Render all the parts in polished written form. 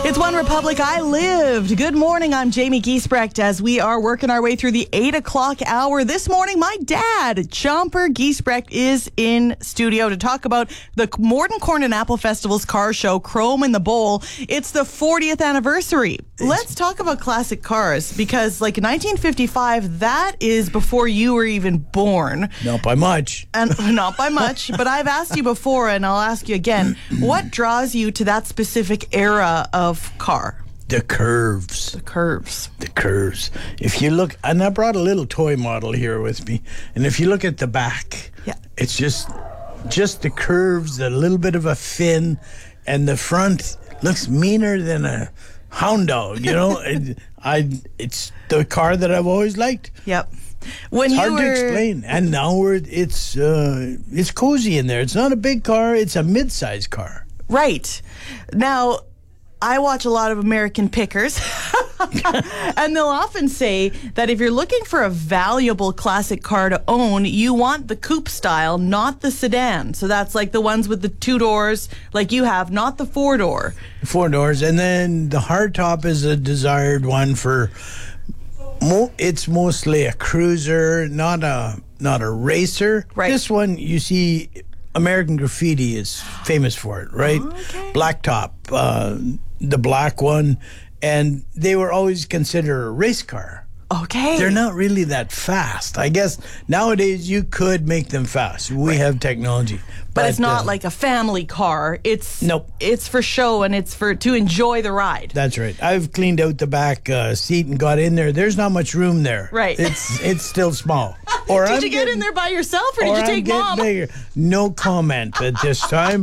It's One Republic. I lived. Good morning. I'm Jamie Giesbrecht as we are working our way through the 8 o'clock hour. This morning, my dad, Chomper Giesbrecht, is in studio to talk about the Morton Corn and Apple Festival's car show, Chrome in the Bowl. It's the 40th anniversary. Let's talk about classic cars because, like, 1955, that is before you were even born. Not by much. And not by much, but I've asked you before and I'll ask you again. What draws you to that specific era of car? The curves. The curves. The curves. If you look, and I brought a little toy model here with me, and if you look at the back, it's just the curves, a little bit of a fin, and the front looks meaner than a hound dog, you know? It's the car that I've always liked. Yep. It's hard to explain. And now it's cozy in there. It's not a big car, it's a mid-sized car. Right. Now, I watch a lot of American Pickers, and they'll often say that if you're looking for a valuable classic car to own, you want the coupe style, not the sedan. So that's like the ones with the 2 doors like you have, not the 4-door. 4 doors. And then the hardtop is a desired one for... It's mostly a cruiser, not a racer. Right. This one, you see, American Graffiti is famous for it, right? Okay. Blacktop, the black one, and they were always considered a race car. Okay. They're not really that fast. I guess nowadays you could make them fast. We have technology. But it's not like a family car. Nope. It's for show and it's to enjoy the ride. That's right. I've cleaned out the back seat and got in there. There's not much room there. Right. It's still small. Did you get in there by yourself or did you take Mom? Bigger. No comment at this time.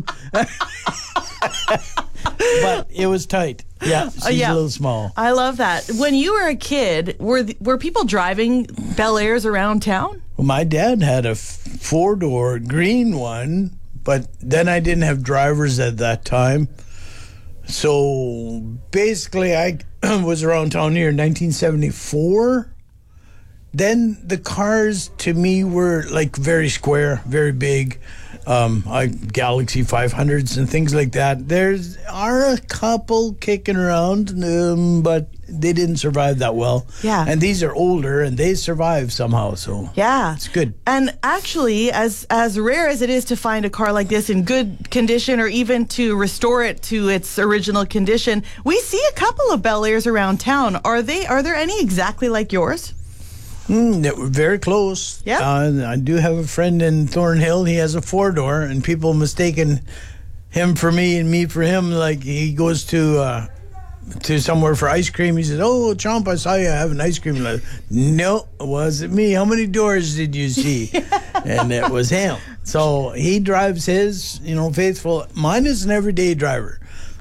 But it was tight. Yeah, she's a little small. I love that. When you were a kid, were people driving Bel Airs around town? Well, my dad had a 4-door green one, but then I didn't have drivers at that time. So basically, I was around town here in 1974. Then the cars to me were like very square, very big. Galaxy 500s and things like that. There are a couple kicking around, but they didn't survive that well. Yeah. And these are older and they survive somehow, so yeah, it's good. And actually, as rare as it is to find a car like this in good condition or even to restore it to its original condition, we see a couple of Bel Airs around town. Are there any exactly like yours? They were very close. Yeah. I do have a friend in Thornhill. He has a 4-door, and people mistaken him for me and me for him. Like he goes to somewhere for ice cream. He says, "Oh, Chomp, I saw you having ice cream." Like, no, it wasn't me. How many doors did you see? And it was him. So he drives his, faithful. Mine is an everyday driver.